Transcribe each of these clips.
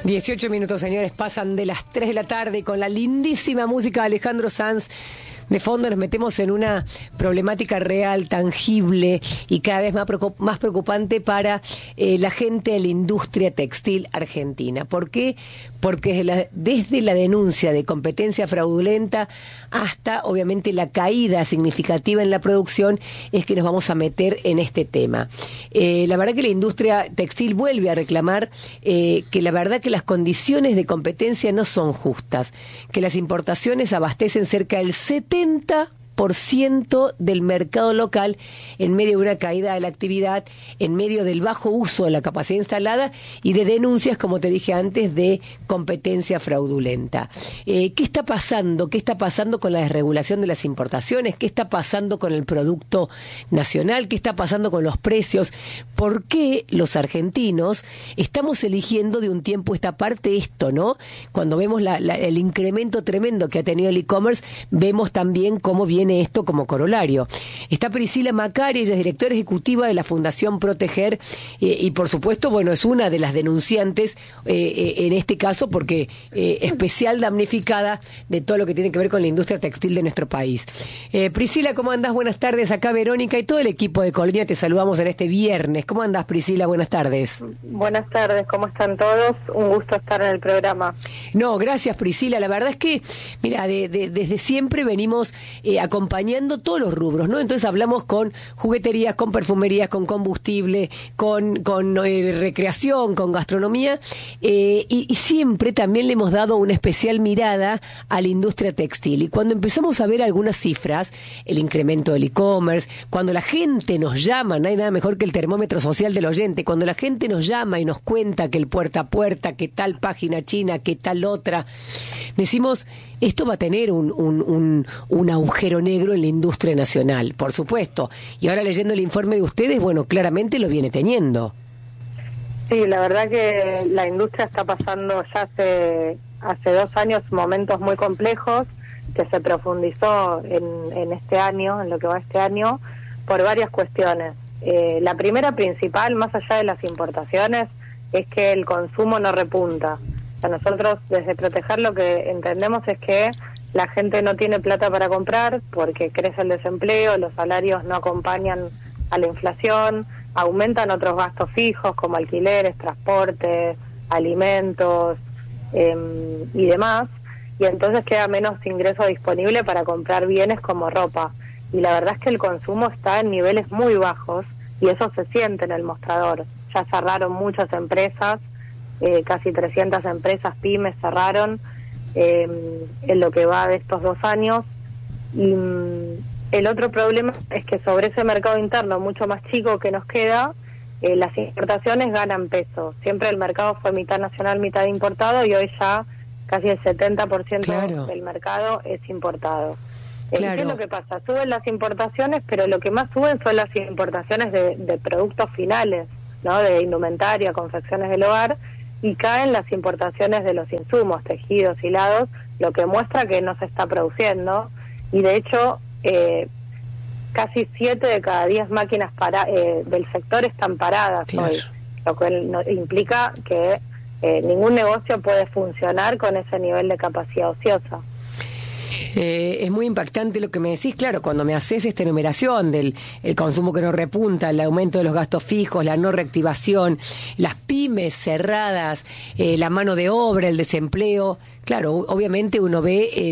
18 minutos, señores, pasan de las 3 de la tarde con la lindísima música de Alejandro Sanz. De fondo nos metemos en una problemática real, tangible y cada vez más preocupante para la gente de la industria textil argentina. ¿Por qué? Porque desde la denuncia de competencia fraudulenta hasta, obviamente, la caída significativa en la producción es que nos vamos a meter en este tema. La verdad que la industria textil vuelve a reclamar que la verdad que las condiciones de competencia no son justas, que las importaciones abastecen cerca del 70% del mercado local en medio de una caída de la actividad, en medio del bajo uso de la capacidad instalada y de denuncias, como te dije antes, de competencia fraudulenta. ¿Qué está pasando? ¿Qué está pasando con la desregulación de las importaciones? ¿Qué está pasando con el producto nacional? ¿Qué está pasando con los precios? ¿Por qué los argentinos estamos eligiendo de un tiempo a esta parte esto, ¿no? Cuando vemos el incremento tremendo que ha tenido el e-commerce, vemos también cómo viene esto como corolario. Está Priscila Macari, ella es directora ejecutiva de la Fundación Proteger y por supuesto, bueno, es una de las denunciantes en este caso porque especial damnificada de todo lo que tiene que ver con la industria textil de nuestro país. Priscila, ¿cómo andás? Buenas tardes. Acá Verónica y todo el equipo de Colonia te saludamos en este viernes. ¿Cómo andás, Priscila? Buenas tardes. Buenas tardes, ¿cómo están todos? Un gusto estar en el programa. No, gracias, Priscila. La verdad es que, mira, desde siempre venimos acompañando todos los rubros, ¿no? Entonces hablamos con jugueterías, con perfumerías, con combustible, con recreación, con gastronomía, y siempre también le hemos dado una especial mirada a la industria textil. Y cuando empezamos a ver algunas cifras, el incremento del e-commerce, cuando la gente nos llama, no hay nada mejor que el termómetro social del oyente, cuando la gente nos llama y nos cuenta que el puerta a puerta, que tal página china, que tal otra, decimos, esto va a tener un agujero negro en la industria nacional, por supuesto. Y ahora leyendo el informe de ustedes, bueno, claramente lo viene teniendo. Sí, la verdad que la industria está pasando ya hace 2 años momentos muy complejos que se profundizó en este año, en lo que va este año, por varias cuestiones. La primera principal, más allá de las importaciones, es que el consumo no repunta. O sea, nosotros desde Proteger lo que entendemos es que la gente no tiene plata para comprar porque crece el desempleo, los salarios no acompañan a la inflación, aumentan otros gastos fijos como alquileres, transportes, alimentos y demás, y entonces queda menos ingreso disponible para comprar bienes como ropa. Y la verdad es que el consumo está en niveles muy bajos y eso se siente en el mostrador. Ya cerraron muchas empresas, casi 300 empresas pymes cerraron en lo que va de estos 2 años. Y el otro problema es que sobre ese mercado interno mucho más chico que nos queda, las importaciones ganan peso. Siempre el mercado fue mitad nacional, mitad importado, y hoy ya casi el 70% claro. del mercado es importado. Claro. ¿Qué es lo que pasa? Suben las importaciones, pero lo que más suben son las importaciones de productos finales, ¿no? De indumentaria, confecciones del hogar, y caen las importaciones de los insumos, tejidos, hilados, lo que muestra que no se está produciendo. Y de hecho, casi 7 de cada 10 máquinas del sector están paradas claro. hoy, lo cual implica que ningún negocio puede funcionar con ese nivel de capacidad ociosa. Es muy impactante lo que me decís, claro, cuando me haces esta enumeración del el consumo que no repunta, el aumento de los gastos fijos, la no reactivación, las pymes cerradas, la mano de obra, el desempleo, claro, obviamente uno ve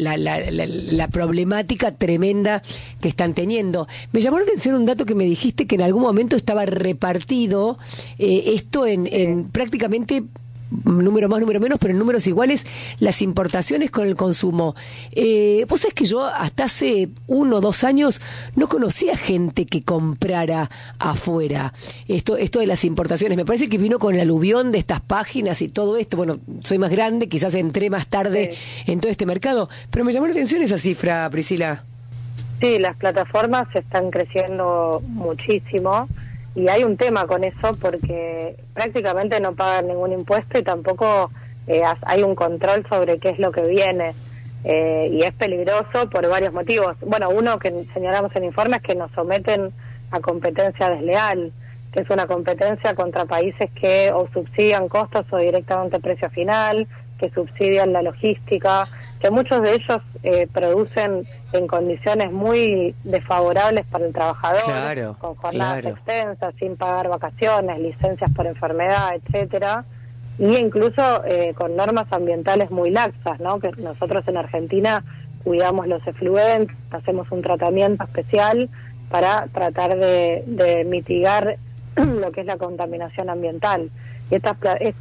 la problemática tremenda que están teniendo. Me llamó la atención un dato que me dijiste que en algún momento estaba repartido esto en prácticamente número más, número menos, pero en números iguales, las importaciones con el consumo. Vos sabés que yo hasta hace 1 o 2 años no conocía gente que comprara afuera. Esto de las importaciones, me parece que vino con el aluvión de estas páginas y todo esto. Bueno, soy más grande, quizás entré más tarde en todo este mercado, pero me llamó la atención esa cifra, Priscila. Sí, las plataformas están creciendo muchísimo. Y hay un tema con eso porque prácticamente no pagan ningún impuesto y tampoco hay un control sobre qué es lo que viene. Y es peligroso por varios motivos. Bueno, uno que señalamos en el informe es que nos someten a competencia desleal, que es una competencia contra países que o subsidian costos o directamente precio final, que subsidian la logística, que muchos de ellos producen en condiciones muy desfavorables para el trabajador, claro, con jornadas extensas, sin pagar vacaciones, licencias por enfermedad, etcétera, y incluso con normas ambientales muy laxas, ¿no? Que nosotros en Argentina cuidamos los efluentes, hacemos un tratamiento especial para tratar de mitigar lo que es la contaminación ambiental. Y estos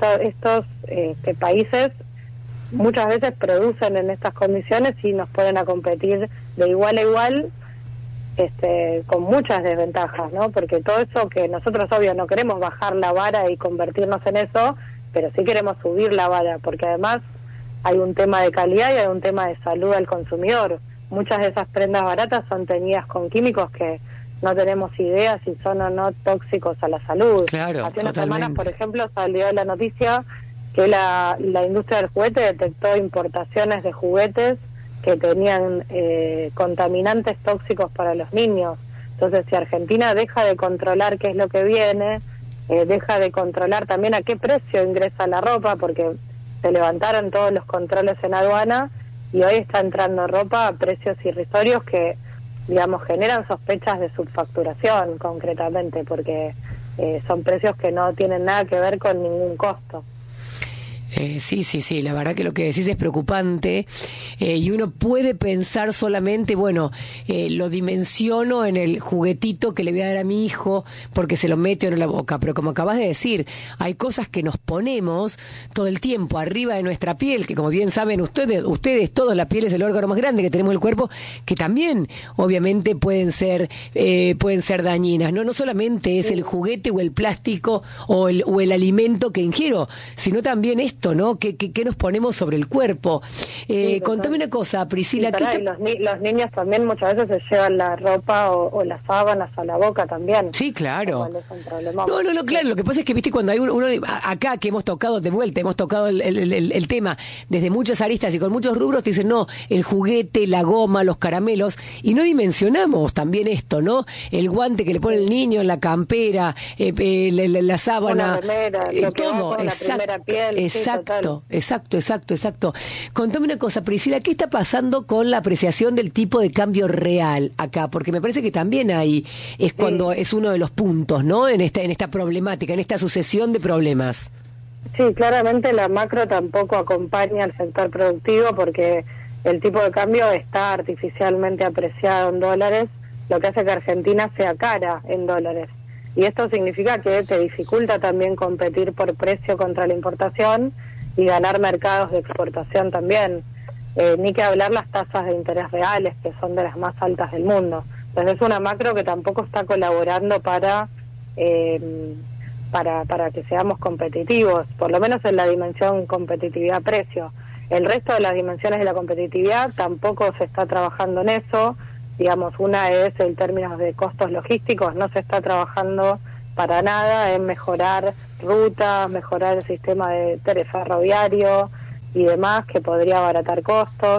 países muchas veces producen en estas condiciones y nos ponen a competir de igual a igual, con muchas desventajas, ¿no? Porque todo eso que nosotros, obvio, no queremos bajar la vara y convertirnos en eso, pero sí queremos subir la vara, porque además hay un tema de calidad y hay un tema de salud al consumidor. Muchas de esas prendas baratas son teñidas con químicos que no tenemos idea si son o no tóxicos a la salud. Claro, hace unas semanas, por ejemplo, salió la noticia que la industria del juguete detectó importaciones de juguetes que tenían contaminantes tóxicos para los niños. Entonces, si Argentina deja de controlar qué es lo que viene, deja de controlar también a qué precio ingresa la ropa, porque se levantaron todos los controles en aduana y hoy está entrando ropa a precios irrisorios que, digamos, generan sospechas de subfacturación concretamente, porque son precios que no tienen nada que ver con ningún costo. Sí, la verdad que lo que decís es preocupante, y uno puede pensar solamente, bueno, lo dimensiono en el juguetito que le voy a dar a mi hijo porque se lo mete en la boca, pero como acabas de decir, hay cosas que nos ponemos todo el tiempo arriba de nuestra piel, que como bien saben ustedes todos, la piel es el órgano más grande que tenemos en el cuerpo, que también obviamente pueden ser dañinas, no solamente es el juguete o el plástico o el alimento que ingiero, sino también esto, ¿no? ¿Qué nos ponemos sobre el cuerpo? Contame una cosa, Priscila. Los niños también muchas veces se llevan la ropa o las sábanas a la boca también. Sí, claro. No, claro. Lo que pasa es que, viste, cuando hay uno acá que hemos tocado el tema desde muchas aristas y con muchos rubros, te dicen, no, el juguete, la goma, los caramelos, y no dimensionamos también esto, ¿no? El guante que le pone el niño en la campera, la sábana, una remera, lo que todo, va con la primera piel. Exacto. Contame una cosa, Priscila, ¿qué está pasando con la apreciación del tipo de cambio real acá? Porque me parece que también es cuando es uno de los puntos, ¿no? En esta problemática, en esta sucesión de problemas. Sí, claramente la macro tampoco acompaña al sector productivo porque el tipo de cambio está artificialmente apreciado en dólares, lo que hace que Argentina sea cara en dólares. Y esto significa que te dificulta también competir por precio contra la importación y ganar mercados de exportación también. Ni que hablar las tasas de interés reales, que son de las más altas del mundo. Entonces es una macro que tampoco está colaborando para que seamos competitivos, por lo menos en la dimensión competitividad-precio. El resto de las dimensiones de la competitividad tampoco se está trabajando en eso. Digamos, una es en términos de costos logísticos, no se está trabajando para nada en mejorar rutas, mejorar el sistema de ferroviario y demás, que podría abaratar costos.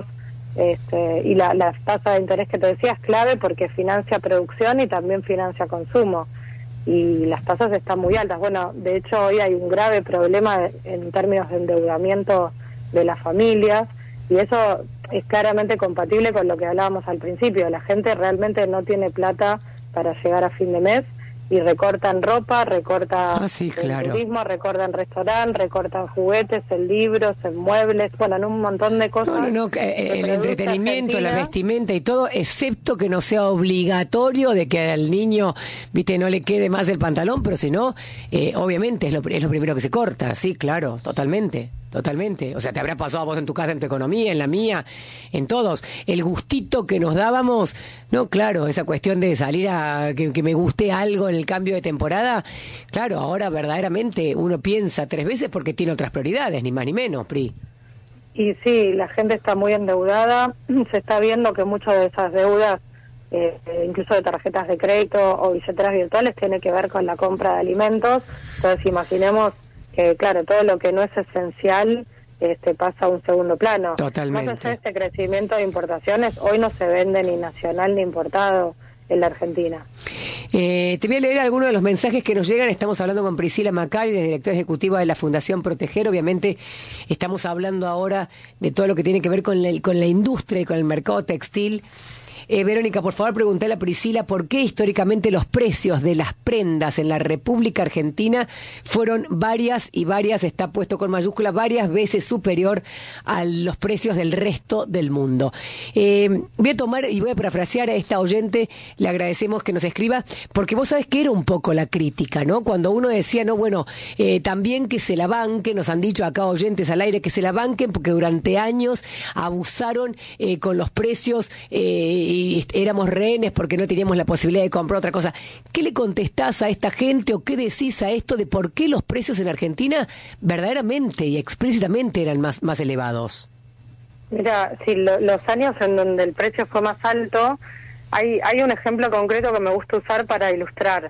Y la tasa de interés que te decía es clave porque financia producción y también financia consumo. Y las tasas están muy altas. Bueno, de hecho hoy hay un grave problema en términos de endeudamiento de las familias, y eso es claramente compatible con lo que hablábamos al principio. La gente realmente no tiene plata para llegar a fin de mes y recortan ropa, recortan turismo, recortan restaurante, recortan juguetes, en libros, en muebles, bueno, en un montón de cosas. El entretenimiento, la vestimenta y todo, excepto que no sea obligatorio de que al niño, viste, no le quede más el pantalón, pero si no, obviamente es lo primero que se corta, sí, claro, totalmente. O sea, te habrá pasado a vos en tu casa, en tu economía, en la mía, en todos. El gustito que nos dábamos, no, claro, esa cuestión de salir a que me guste algo en el cambio de temporada, claro, ahora verdaderamente uno piensa 3 veces porque tiene otras prioridades, ni más ni menos, Pri. Y sí, la gente está muy endeudada, se está viendo que muchas de esas deudas, incluso de tarjetas de crédito o billeteras virtuales, tiene que ver con la compra de alimentos. Entonces imaginemos que, claro, todo lo que no es esencial pasa a un segundo plano. Totalmente. Más allá de este crecimiento de importaciones, hoy no se vende ni nacional ni importado en la Argentina. Te voy a leer algunos de los mensajes que nos llegan. Estamos hablando con Priscila Macari, directora ejecutiva de la Fundación Proteger. Obviamente estamos hablando ahora de todo lo que tiene que ver con la industria y con el mercado textil. Verónica, por favor, pregúntale a Priscila por qué históricamente los precios de las prendas en la República Argentina fueron varias, está puesto con mayúscula, varias veces superior a los precios del resto del mundo. Voy a tomar y voy a parafrasear a esta oyente, le agradecemos que nos escriba, porque vos sabés que era un poco la crítica, ¿no? Cuando uno decía, no, bueno, también que se la banquen, nos han dicho acá oyentes al aire que se la banquen, porque durante años abusaron con los precios y éramos rehenes porque no teníamos la posibilidad de comprar otra cosa. ¿Qué le contestás a esta gente o qué decís a esto de por qué los precios en Argentina verdaderamente y explícitamente eran más elevados? Mira, sí, los años en donde el precio fue más alto, hay un ejemplo concreto que me gusta usar para ilustrar.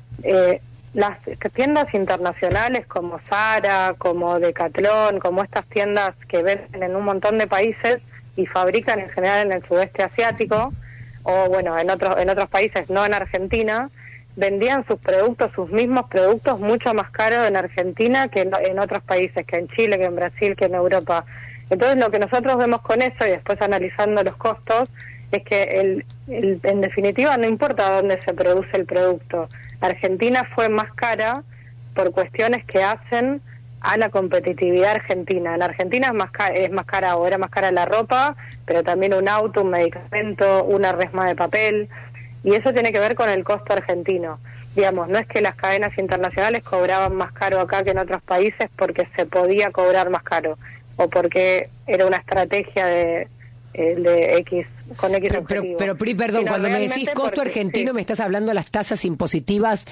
Las tiendas internacionales como Zara, como Decathlon, como estas tiendas que venden en un montón de países y fabrican en general en el sudeste asiático, o bueno, en otros países, no en Argentina, vendían sus mismos productos mucho más caros en Argentina que en otros países, que en Chile, que en Brasil, que en Europa. Entonces lo que nosotros vemos con eso, y después analizando los costos, es que en definitiva no importa dónde se produce el producto. Argentina fue más cara por cuestiones que hacen a la competitividad argentina. En Argentina es más cara o era más cara la ropa, pero también un auto, un medicamento, una resma de papel, y eso tiene que ver con el costo argentino. Digamos, no es que las cadenas internacionales cobraban más caro acá que en otros países porque se podía cobrar más caro, o porque era una estrategia de X, con X objetivo. Pero Pri, perdón, cuando me decís costo argentino, sí, me estás hablando de las tasas impositivas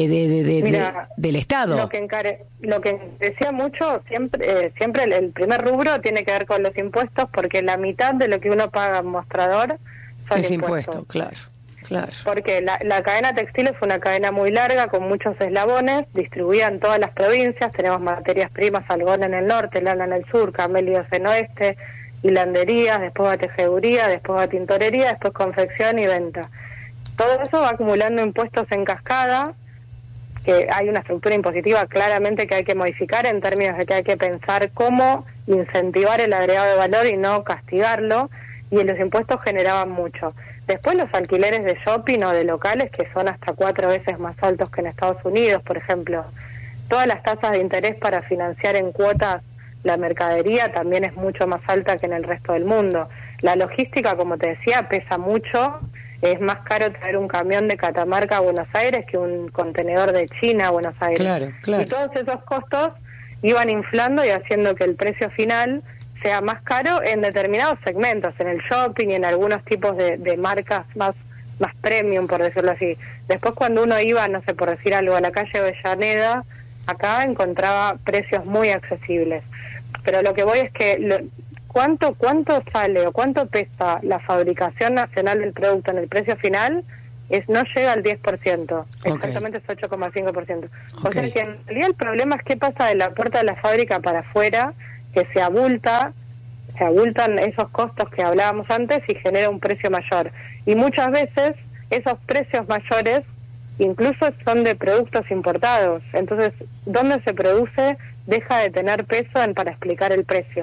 del Estado. Lo que decía mucho, siempre el primer rubro tiene que ver con los impuestos, porque la mitad de lo que uno paga en mostrador son es impuestos. Impuesto, claro. Porque la cadena textil es una cadena muy larga, con muchos eslabones, distribuida en todas las provincias. Tenemos materias primas, algodón en el norte, lana en el sur, camellos en oeste, hilanderías, después va tejeduría, después va tintorería, después confección y venta. Todo eso va acumulando impuestos en cascada, que hay una estructura impositiva claramente que hay que modificar en términos de que hay que pensar cómo incentivar el agregado de valor y no castigarlo, y los impuestos generaban mucho. Después los alquileres de shopping o de locales, que son hasta 4 veces más altos que en Estados Unidos, por ejemplo. Todas las tasas de interés para financiar en cuotas la mercadería también es mucho más alta que en el resto del mundo. La logística, como te decía, pesa mucho. Es más caro traer un camión de Catamarca a Buenos Aires que un contenedor de China a Buenos Aires. Claro. Y todos esos costos iban inflando y haciendo que el precio final sea más caro en determinados segmentos, en el shopping y en algunos tipos de marcas más premium, por decirlo así. Después cuando uno iba, no sé, por decir algo, a la calle Avellaneda, acá encontraba precios muy accesibles. Pero lo que voy es que ¿cuánto sale o cuánto pesa la fabricación nacional del producto en el precio final? No llega al 10%, exactamente es 8,5%. O sea que en realidad el problema es qué pasa de la puerta de la fábrica para afuera, que se abultan esos costos que hablábamos antes y genera un precio mayor. Y muchas veces esos precios mayores incluso son de productos importados. Entonces, ¿dónde se produce? Deja de tener peso para explicar el precio.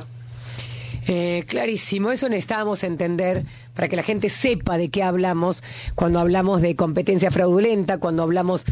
Clarísimo, eso necesitábamos entender para que la gente sepa de qué hablamos cuando hablamos de competencia fraudulenta, cuando hablamos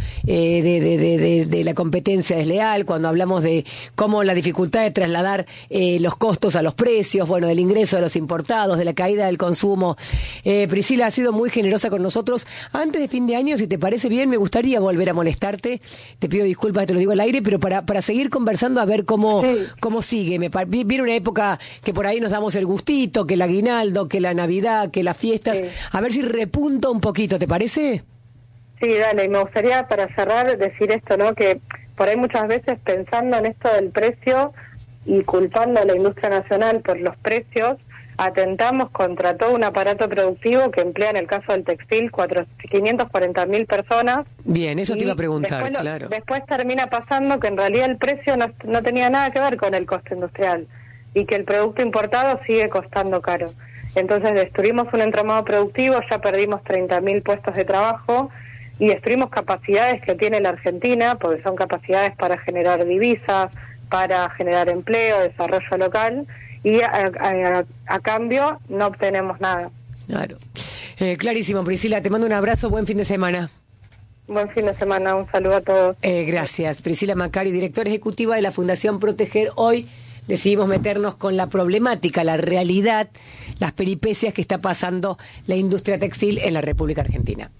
de la competencia desleal, cuando hablamos de cómo la dificultad de trasladar los costos a los precios, bueno, del ingreso de los importados, de la caída del consumo. Priscila ha sido muy generosa con nosotros. Antes de fin de año, si te parece bien, me gustaría volver a molestarte. Te pido disculpas, te lo digo al aire, pero para seguir conversando a ver cómo sigue. Viene una época que por ahí nos damos el gustito, que el aguinaldo, que la Navidad, que las fiestas, sí. A ver si repunta un poquito, ¿te parece? Sí, dale, y me gustaría para cerrar decir esto, ¿no? Que por ahí muchas veces pensando en esto del precio y culpando a la industria nacional por los precios, atentamos contra todo un aparato productivo que emplea en el caso del textil 540.000 personas. Bien, eso te iba a preguntar, claro. Después termina pasando que en realidad el precio no tenía nada que ver con el costo industrial y que el producto importado sigue costando caro. Entonces destruimos un entramado productivo, ya perdimos 30.000 puestos de trabajo y destruimos capacidades que tiene la Argentina, porque son capacidades para generar divisas, para generar empleo, desarrollo local, y a cambio no obtenemos nada. Claro. Clarísimo, Priscila, te mando un abrazo, buen fin de semana. Buen fin de semana, un saludo a todos. Gracias. Priscila Macari, directora ejecutiva de la Fundación Proteger. Hoy decidimos meternos con la problemática, la realidad, las peripecias que está pasando la industria textil en la República Argentina.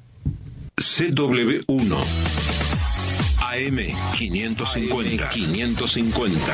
CW1 AM 550.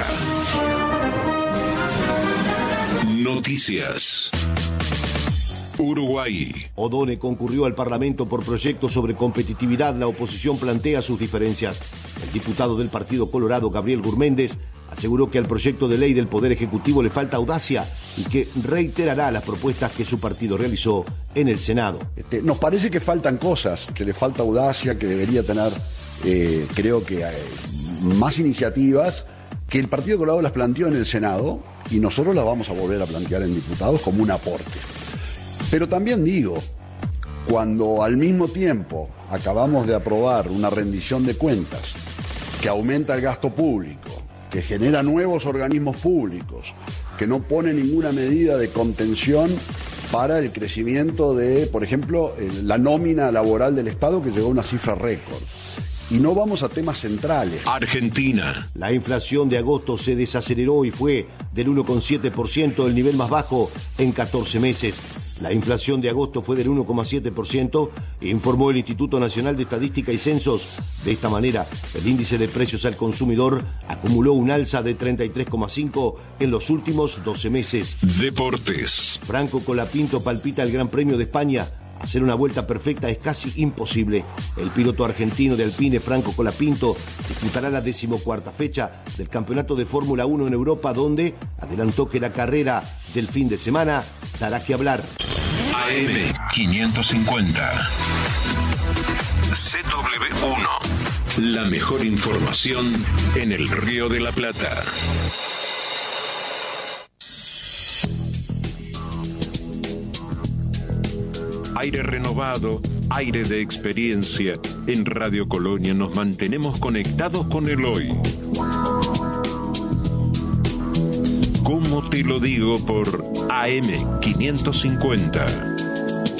Noticias. Uruguay. Odone concurrió al Parlamento por proyectos sobre competitividad. La oposición plantea sus diferencias. El diputado del Partido Colorado, Gabriel Gurméndez, aseguró que al proyecto de ley del Poder Ejecutivo le falta audacia y que reiterará las propuestas que su partido realizó en el Senado. Nos parece que faltan cosas, que le falta audacia, que debería tener, creo que más iniciativas, que el Partido Colorado las planteó en el Senado y nosotros las vamos a volver a plantear en diputados como un aporte. Pero también digo, cuando al mismo tiempo acabamos de aprobar una rendición de cuentas que aumenta el gasto público, que genera nuevos organismos públicos, que no pone ninguna medida de contención para el crecimiento de, por ejemplo, la nómina laboral del Estado, que llegó a una cifra récord. Y no vamos a temas centrales. Argentina. La inflación de agosto se desaceleró y fue del 1,7%, el nivel más bajo en 14 meses. La inflación de agosto fue del 1,7%, informó el Instituto Nacional de Estadística y Censos. De esta manera, el índice de precios al consumidor acumuló un alza de 33,5% en los últimos 12 meses. Deportes. Franco Colapinto palpita el Gran Premio de España. Hacer una vuelta perfecta es casi imposible. El piloto argentino de Alpine, Franco Colapinto, disputará la 14ª fecha del Campeonato de Fórmula 1 en Europa, donde adelantó que la carrera del fin de semana dará que hablar. AM 550. CW1. La mejor información en el Río de la Plata. Aire renovado, aire de experiencia. En Radio Colonia nos mantenemos conectados con el hoy. ¿Cómo te lo digo? Por AM 550.